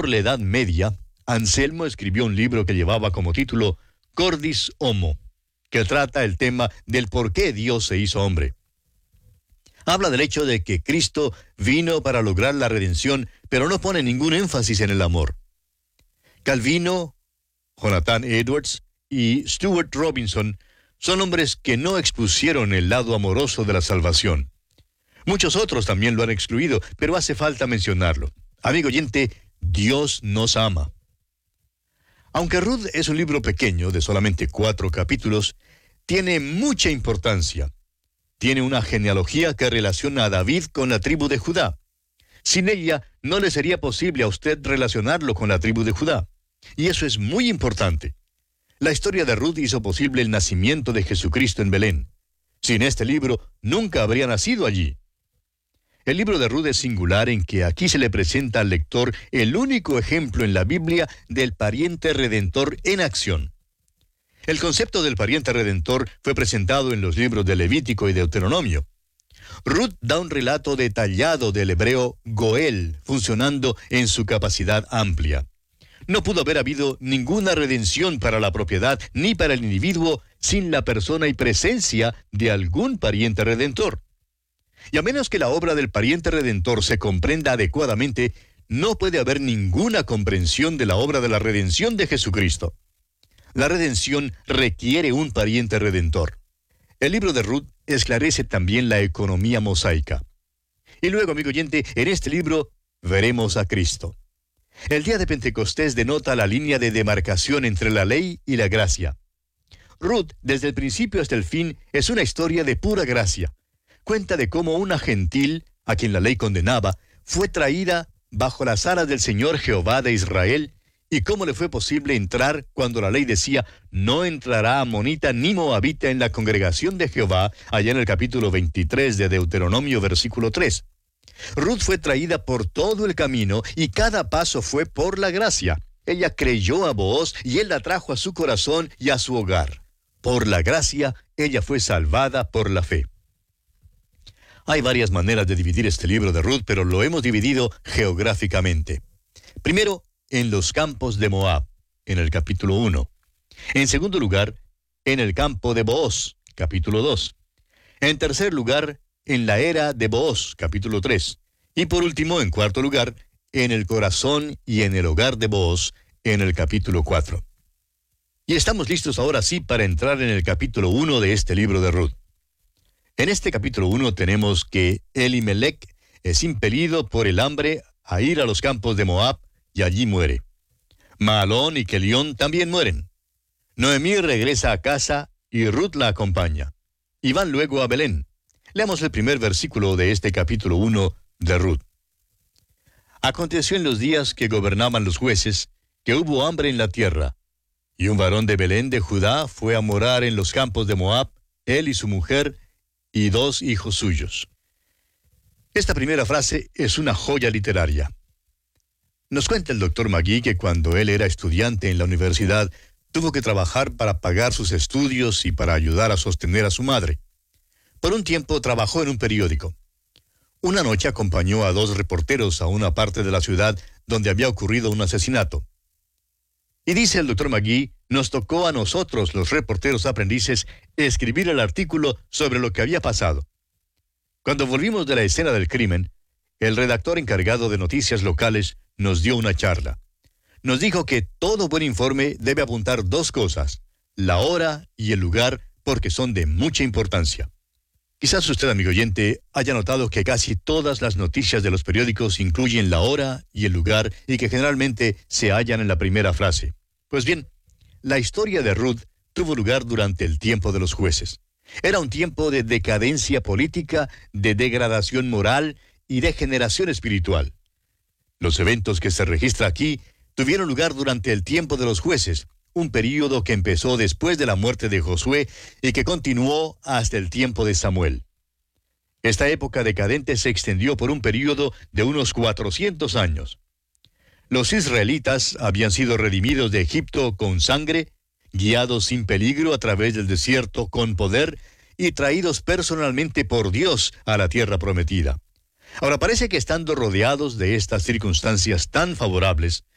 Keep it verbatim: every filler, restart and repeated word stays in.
por la Edad Media, Anselmo escribió un libro que llevaba como título Cordis Homo, que trata el tema del por qué Dios se hizo hombre. Habla del hecho de que Cristo vino para lograr la redención, pero no pone ningún énfasis en el amor. Calvino, Jonathan Edwards y Stuart Robinson son hombres que no expusieron el lado amoroso de la salvación. Muchos otros también lo han excluido, pero hace falta mencionarlo. Amigo oyente, Dios nos ama. Aunque Ruth es un libro pequeño, de solamente cuatro capítulos, tiene mucha importancia. Tiene una genealogía que relaciona a David con la tribu de Judá. Sin ella, no le sería posible a usted relacionarlo con la tribu de Judá. Y eso es muy importante. La historia de Ruth hizo posible el nacimiento de Jesucristo en Belén. Sin este libro, nunca habría nacido allí. El libro de Ruth es singular en que aquí se le presenta al lector el único ejemplo en la Biblia del pariente redentor en acción. El concepto del pariente redentor fue presentado en los libros de Levítico y Deuteronomio. Ruth da un relato detallado del hebreo Goel, funcionando en su capacidad amplia. No pudo haber habido ninguna redención para la propiedad ni para el individuo sin la persona y presencia de algún pariente redentor. Y a menos que la obra del pariente redentor se comprenda adecuadamente, no puede haber ninguna comprensión de la obra de la redención de Jesucristo. La redención requiere un pariente redentor. El libro de Ruth esclarece también la economía mosaica. Y luego, amigo oyente, en este libro veremos a Cristo. El día de Pentecostés denota la línea de demarcación entre la ley y la gracia. Ruth, desde el principio hasta el fin, es una historia de pura gracia. Cuenta de cómo una gentil, a quien la ley condenaba, fue traída bajo las alas del Señor Jehová de Israel, y cómo le fue posible entrar cuando la ley decía, no entrará amonita ni moabita en la congregación de Jehová, allá en el capítulo veintitrés de Deuteronomio, versículo tres. Ruth fue traída por todo el camino y cada paso fue por la gracia. Ella creyó a Booz y él la trajo a su corazón y a su hogar. Por la gracia, ella fue salvada por la fe. Hay varias maneras de dividir este libro de Ruth, pero lo hemos dividido geográficamente. Primero, en los campos de Moab, en el capítulo uno. En segundo lugar, en el campo de Booz, capítulo dos. En tercer lugar, en la era de Booz, capítulo tres. Y por último, en cuarto lugar, en el corazón y en el hogar de Booz, en el capítulo cuatro. Y estamos listos ahora sí para entrar en el capítulo uno de este libro de Ruth. En este capítulo uno tenemos que Elimelech es impelido por el hambre a ir a los campos de Moab y allí muere. Mahalón y Kelión también mueren. Noemí regresa a casa y Ruth la acompaña. Y van luego a Belén. Leamos el primer versículo de este capítulo uno de Ruth. Aconteció en los días que gobernaban los jueces, que hubo hambre en la tierra, y un varón de Belén de Judá fue a morar en los campos de Moab, él y su mujer, y dos hijos suyos. Esta primera frase es una joya literaria. Nos cuenta el doctor Magui que cuando él era estudiante en la universidad, tuvo que trabajar para pagar sus estudios y para ayudar a sostener a su madre. Por un tiempo trabajó en un periódico. Una noche acompañó a dos reporteros a una parte de la ciudad donde había ocurrido un asesinato. Y dice el doctor Magui, nos tocó a nosotros, los reporteros aprendices, escribir el artículo sobre lo que había pasado. Cuando volvimos de la escena del crimen, el redactor encargado de noticias locales nos dio una charla. Nos dijo que todo buen informe debe apuntar dos cosas, la hora y el lugar, porque son de mucha importancia. Quizás usted, amigo oyente, haya notado que casi todas las noticias de los periódicos incluyen la hora y el lugar y que generalmente se hallan en la primera frase. Pues bien, la historia de Ruth tuvo lugar durante el tiempo de los jueces. Era un tiempo de decadencia política, de degradación moral y de degeneración espiritual. Los eventos que se registra aquí tuvieron lugar durante el tiempo de los jueces, un período que empezó después de la muerte de Josué y que continuó hasta el tiempo de Samuel. Esta época decadente se extendió por un período de unos cuatrocientos años. Los israelitas habían sido redimidos de Egipto con sangre, guiados sin peligro a través del desierto con poder y traídos personalmente por Dios a la tierra prometida. Ahora parece que estando rodeados de estas circunstancias tan favorables,